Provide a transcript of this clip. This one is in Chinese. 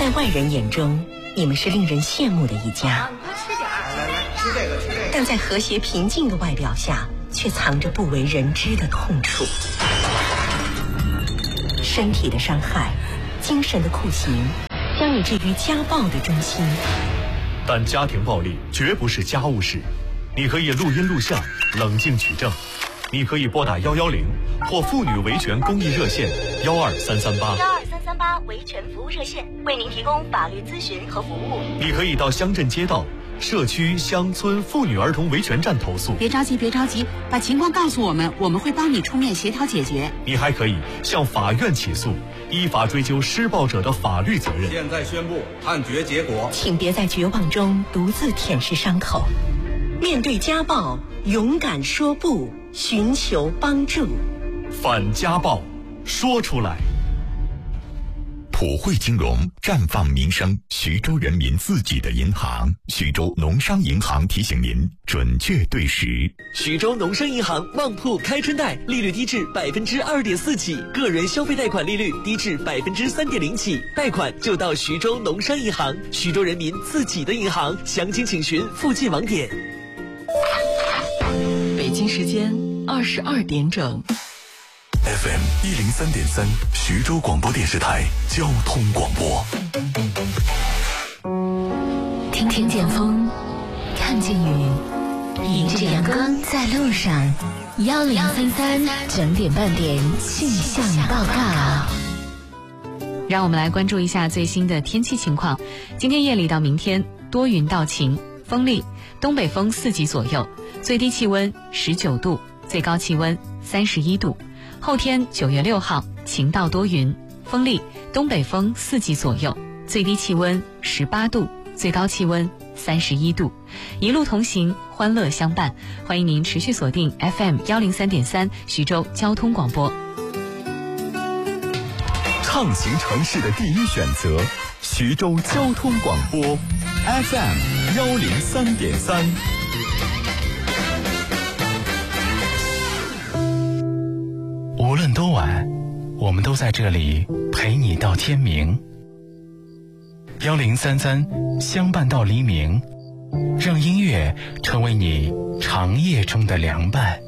在外人眼中，你们是令人羡慕的一家。 你多吃点儿。来，吃这个。 但在和谐平静的外表下，却藏着不为人知的痛楚。身体的伤害，精神的酷刑，将你置于家暴的中心。 但家庭暴力绝不是家务事，你可以录音录像，冷静取证。你可以拨打110或妇女维权公益热线12338 维权服务热线，为您提供法律咨询和服务。 你可以到乡镇街道、社区、乡村妇女儿童维权站投诉。 别着急，把情况告诉我们，我们会帮你出面协调解决。 你还可以向法院起诉，依法追究施暴者的法律责任。 现在宣布判决结果。 请别在绝望中独自舔舐伤口，面对家暴，勇敢说不，寻求帮助。 反家暴，说出来。 普惠金融绽放民生，徐州人民自己的银行，徐州农商银行提醒您准确对时。 徐州农商银行旺铺开春贷，利率低至2.4%起，个人消费贷款利率低至3.0%起，贷款就到徐州农商银行，徐州人民自己的银行，详情请询附近网点。 北京时间22点整。 FM 103.3，徐州广播电视台交通广播。 听见风，看见雨，迎着阳光在路上。1033整点半点气象报告。 让我们来关注一下最新的天气情况。今天夜里到明天多云到晴，风力，东北风4级左右，最低气温19度，最高气温31度。后天9月6号晴到多云，风力，东北风4级左右，最低气温18度，最高气温31度。一路同行，欢乐相伴。欢迎您持续锁定 FM 103.3徐州交通广播。 畅行城市的第一选择，徐州交通广播 FM 103.3。 无论多晚，我们都在这里陪你到天明。1033相伴到黎明，让音乐成为你长夜中的凉伴。